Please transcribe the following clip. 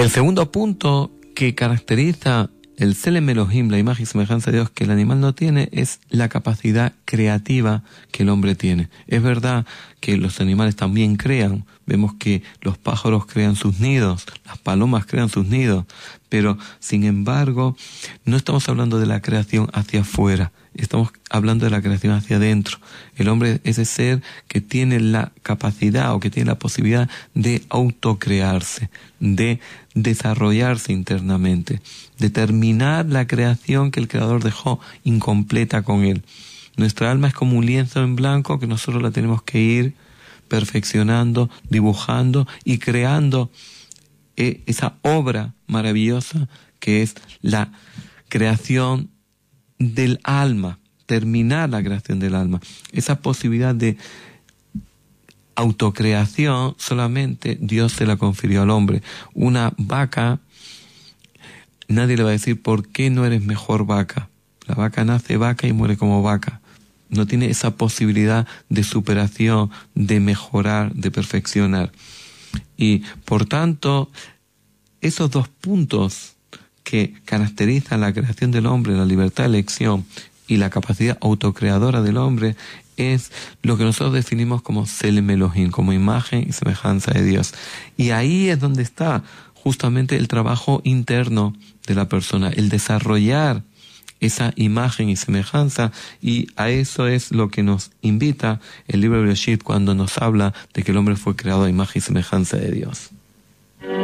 El segundo punto que caracteriza el Tselem Elohim, la imagen y semejanza de Dios que el animal no tiene, es la capacidad creativa que el hombre tiene. Es verdad que los animales también crean. Vemos que los pájaros crean sus nidos, las palomas crean sus nidos, pero sin embargo no estamos hablando de la creación hacia afuera, estamos hablando de la creación hacia adentro. El hombre es ese ser que tiene la capacidad o que tiene la posibilidad de autocrearse, de desarrollarse internamente, de terminar la creación que el Creador dejó incompleta con él. Nuestra alma es como un lienzo en blanco que nosotros la tenemos que ir perfeccionando, dibujando y creando esa obra maravillosa que es la creación del alma, terminar la creación del alma. Esa posibilidad de autocreación solamente Dios se la confirió al hombre. Una vaca, nadie le va a decir ¿por qué no eres mejor vaca? La vaca nace vaca y muere como vaca. No tiene esa posibilidad de superación, de mejorar, de perfeccionar. Y por tanto, esos dos puntos que caracterizan la creación del hombre, la libertad de elección y la capacidad autocreadora del hombre, es lo que nosotros definimos como Tselem Elohim, como imagen y semejanza de Dios. Y ahí es donde está justamente el trabajo interno de la persona, el desarrollar esa imagen y semejanza, y a eso es lo que nos invita el libro de Bereshit cuando nos habla de que el hombre fue creado a imagen y semejanza de Dios.